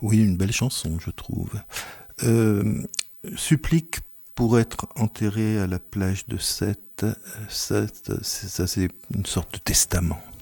Oui, une belle chanson, je trouve. Euh, Supplique pour être enterré à la plage de Sète. Sète, ça, c'est une sorte de testament.